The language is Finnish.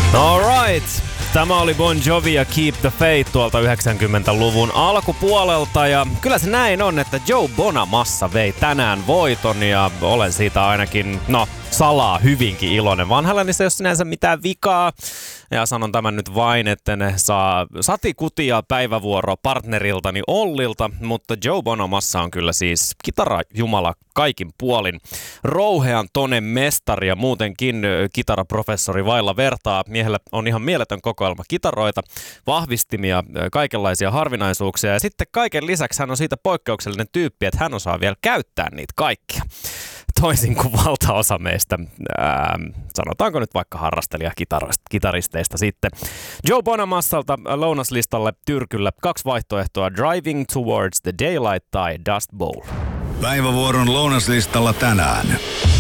Alright. Tämä oli Bon Jovi ja Keep the Faith tuolta 90-luvun alkupuolelta ja kyllä se näin on, että Joe Bonamassa vei tänään voiton ja olen siitä ainakin, salaa hyvinkin iloinen. Vanhalla niissä ei ole sinänsä mitään vikaa ja sanon tämän nyt vain, että ne saa satikutia päivävuoroa partneriltani Ollilta, mutta Joe Bonamassa on kyllä siis kitarajumala kaikin puolin. Rouhean tonen mestari ja muutenkin kitaraprofessori vailla vertaa. Miehellä on ihan mieletön kokoelma kitaroita, vahvistimia, kaikenlaisia harvinaisuuksia ja sitten kaiken lisäksi hän on siitä poikkeuksellinen tyyppi, että hän osaa vielä käyttää niitä kaikkia. Toisin kuin valtaosa meistä, sanotaanko nyt vaikka harrastelijakitaristeista sitten. Joe Bonamassalta lounaslistalle tyrkyllä 2 vaihtoehtoa: Driving Towards the Daylight tai Dust Bowl. Päivävuoron lounaslistalla tänään.